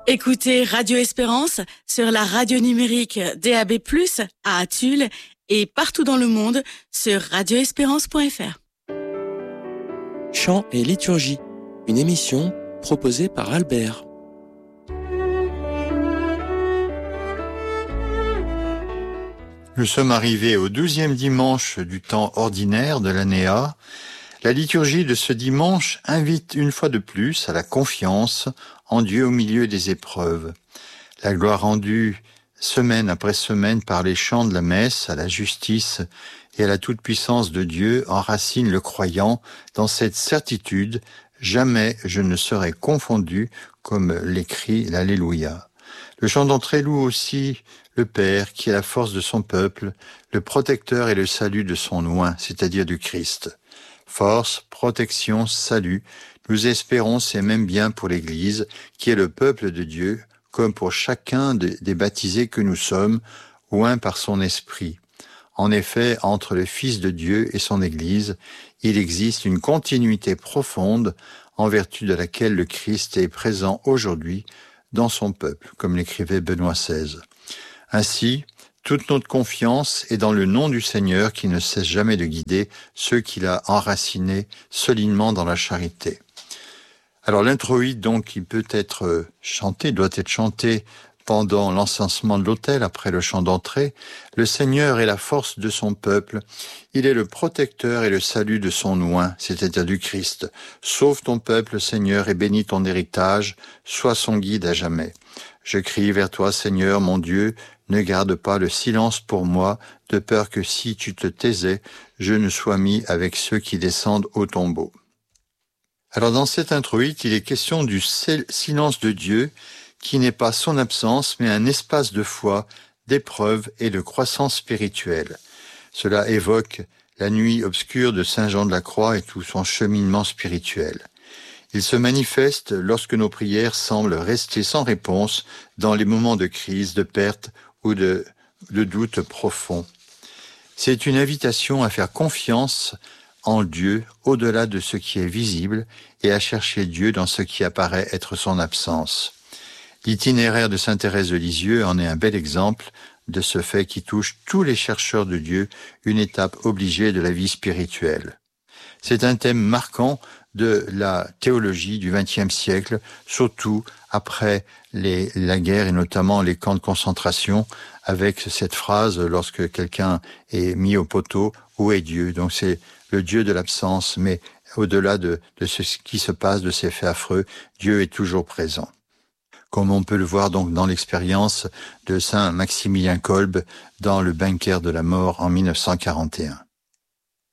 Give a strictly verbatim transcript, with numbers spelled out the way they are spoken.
Écoutez Radio Espérance sur la radio numérique D A B plus, à Tulle et partout dans le monde sur radio espérance point f r. Chant et liturgie, une émission proposée par Albert. Nous sommes arrivés au douzième dimanche du temps ordinaire de l'année A. La liturgie de ce dimanche invite une fois de plus à la confiance en Dieu au milieu des épreuves. La gloire rendue semaine après semaine par les chants de la messe à la justice et à la toute-puissance de Dieu enracine le croyant dans cette certitude « Jamais je ne serai confondu » comme l'écrit l'Alléluia. Le chant d'entrée loue aussi le Père qui est la force de son peuple, le protecteur et le salut de son oint, c'est-à-dire du Christ. Force, protection, salut, nous espérons c'est même bien pour l'Église, qui est le peuple de Dieu, comme pour chacun des baptisés que nous sommes, oints par son esprit. En effet, entre le Fils de Dieu et son Église, il existe une continuité profonde en vertu de laquelle le Christ est présent aujourd'hui dans son peuple, comme l'écrivait Benoît seize. Ainsi, toute notre confiance est dans le nom du Seigneur qui ne cesse jamais de guider ceux qu'il a enracinés solidement dans la charité. Alors l'introïde, donc, il peut être chanté, doit être chanté pendant l'encensement de l'autel, après le chant d'entrée. Le Seigneur est la force de son peuple. Il est le protecteur et le salut de son oint, c'est-à-dire du Christ. Sauve ton peuple, Seigneur, et bénis ton héritage. Sois son guide à jamais. Je crie vers toi, Seigneur, mon Dieu. Ne garde pas le silence pour moi, de peur que si tu te taisais, je ne sois mis avec ceux qui descendent au tombeau. Alors dans cet introïde, il est question du silence de Dieu, qui n'est pas son absence, mais un espace de foi, d'épreuve et de croissance spirituelle. Cela évoque la nuit obscure de Saint Jean de la Croix et tout son cheminement spirituel. Il se manifeste lorsque nos prières semblent rester sans réponse dans les moments de crise, de perte ou de, de doute profond. C'est une invitation à faire confiance en Dieu au-delà de ce qui est visible et à chercher Dieu dans ce qui apparaît être son absence. L'itinéraire de sainte Thérèse de Lisieux en est un bel exemple de ce fait qui touche tous les chercheurs de Dieu, une étape obligée de la vie spirituelle. C'est un thème marquant de la théologie du vingtième siècle, surtout après les, la guerre et notamment les camps de concentration, avec cette phrase lorsque quelqu'un est mis au poteau, où est Dieu? Donc c'est le Dieu de l'absence, mais au-delà de, de ce qui se passe, de ces faits affreux, Dieu est toujours présent. Comme on peut le voir donc dans l'expérience de Saint Maximilien Kolbe dans le bunker de la mort en mille neuf cent quarante et un.